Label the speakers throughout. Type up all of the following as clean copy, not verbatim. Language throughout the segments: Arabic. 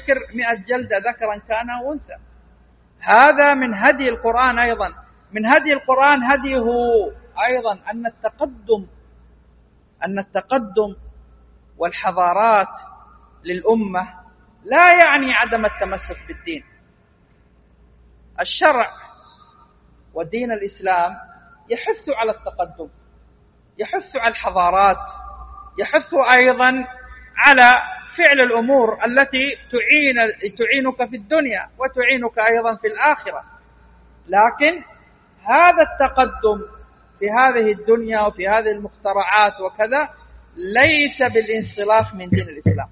Speaker 1: البكر 100 جلدة ذكرا كان أو أنثى. هذا من هدي القرآن. أيضا من هدي القرآن هديه أيضا أن التقدم والحضارات للأمة لا يعني عدم التمسك بالدين. الشرع ودين الإسلام يحث على التقدم، يحث على الحضارات، يحث أيضا على فعل الأمور التي تعينك في الدنيا وتعينك أيضا في الآخرة. لكن هذا التقدم في هذه الدنيا وفي هذه المخترعات وكذا ليس بالانصلاف من دين الإسلام.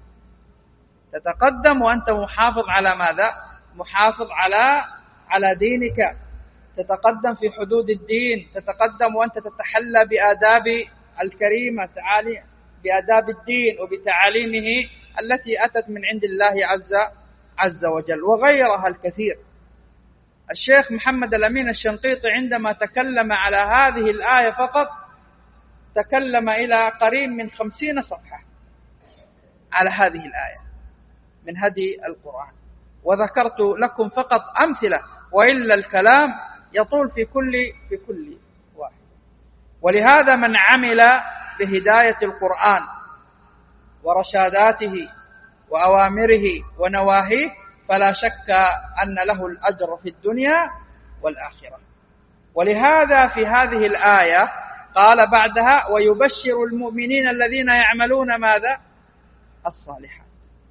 Speaker 1: تتقدم وأنت محافظ على ماذا؟ محافظ على دينك، تتقدم في حدود الدين، تتقدم وأنت تتحلى بآداب الكريمة، بآداب الدين وبتعاليمه التي أتت من عند الله عز وجل، وغيرها الكثير. الشيخ محمد الأمين الشنقيطي عندما تكلم على هذه الآية فقط تكلم إلى قريب من 50 صفحة على هذه الآية من هدي القرآن، وذكرت لكم فقط أمثلة، وإلا الكلام يطول في كل واحد. ولهذا من عمل بهداية القرآن ورشاداته وأوامره ونواهيه فلا شك أن له الأجر في الدنيا والآخرة. ولهذا في هذه الآية قال بعدها: ويبشر المؤمنين الذين يعملون ماذا؟ الصالحات،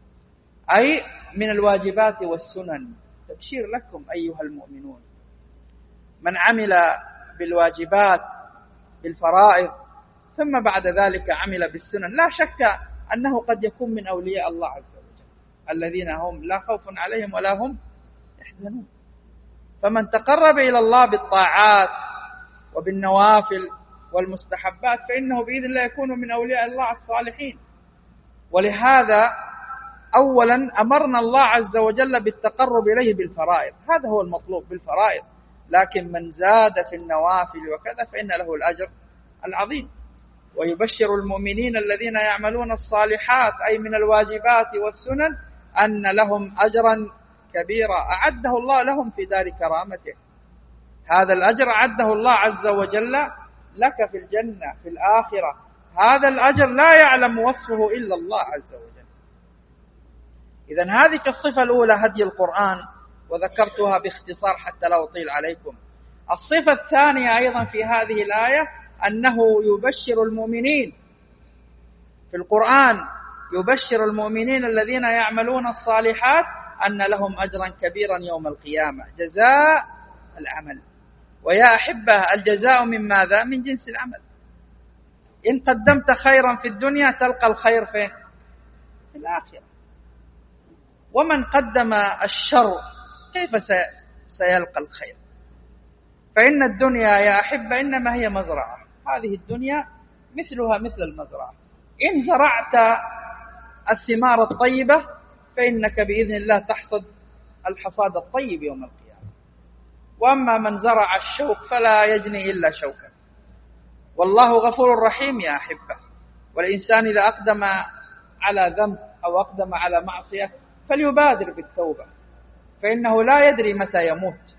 Speaker 1: أي من الواجبات والسنن. تبشير لكم أيها المؤمنون، من عمل بالواجبات بالفرائض ثم بعد ذلك عمل بالسنن لا شك أنه قد يكون من أولياء الله عز وجل الذين هم لا خوف عليهم ولا هم يحزنون. فمن تقرب إلى الله بالطاعات وبالنوافل والمستحبات فإنه بإذن الله يكون من أولياء الله الصالحين. ولهذا أولا أمرنا الله عز وجل بالتقرب إليه بالفرائض، هذا هو المطلوب بالفرائض، لكن من زاد في النوافل وكذا فإن له الأجر العظيم. ويبشر المؤمنين الذين يعملون الصالحات أي من الواجبات والسنن أن لهم أجرا كبيرا أعده الله لهم في دار كرامته. هذا الأجر أعده الله عز وجل لك في الجنة في الآخرة. هذا الأجر لا يعلم وصفه إلا الله عز وجل. إذن هذه الصفة الأولى هدي القرآن، وذكرتها باختصار حتى لا أطيل عليكم. الصفة الثانية أيضا في هذه الآية أنه يبشر المؤمنين في القرآن، يبشر المؤمنين الذين يعملون الصالحات أن لهم أجرا كبيرا يوم القيامة، جزاء العمل. ويا أحبة الجزاء من ماذا؟ من جنس العمل. إن قدمت خيرا في الدنيا تلقى الخير في الآخرة، ومن قدم الشر كيف سيلقى الخير؟ فإن الدنيا يا أحبة إنما هي مزرعة، هذه الدنيا مثلها مثل المزرعة. إن زرعت الثمار الطيبة فإنك بإذن الله تحصد الحصاد الطيب يوم القيامة. وأما من زرع الشوك فلا يجني إلا شوكا. والله غفور رحيم يا أحبة. والإنسان إذا أقدم على ذنب أو أقدم على معصية فليبادر بالتوبة، فإنه لا يدري متى يموت.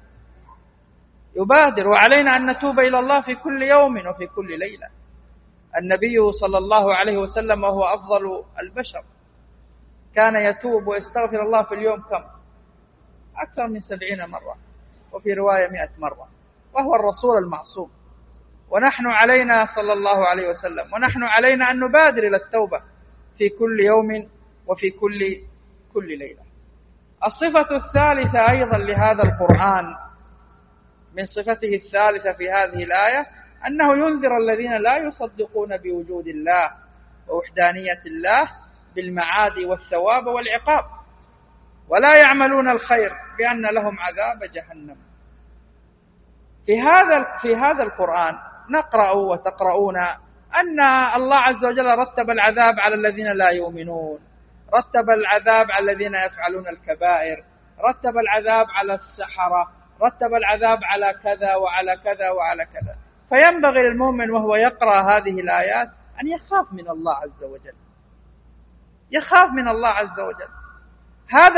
Speaker 1: يبادر، وعلينا أن نتوب إلى الله في كل يوم وفي كل ليلة. النبي صلى الله عليه وسلم وهو أفضل البشر كان يتوب ويستغفر الله في اليوم كم؟ أكثر من 70 مرة، وفي رواية 100 مرة، وهو الرسول المعصوم. ونحن علينا صلى الله عليه وسلم ونحن علينا أن نبادر إلى التوبة في كل يوم وفي كل ليلة. الصفة الثالثة أيضا لهذا القرآن من صفته الثالثة في هذه الآية أنه ينذر الذين لا يصدقون بوجود الله ووحدانية الله بالمعاد والثواب والعقاب ولا يعملون الخير بأن لهم عذاب جهنم. في هذا القرآن نقرأ وتقرؤون أن الله عز وجل رتب العذاب على الذين لا يؤمنون، رتب العذاب على الذين يفعلون الكبائر، رتب العذاب على السحرة، رتب العذاب على كذا وعلى كذا وعلى كذا. فينبغي للمؤمن وهو يقرأ هذه الآيات أن يخاف من الله عز وجل، يخاف من الله عز وجل. هذا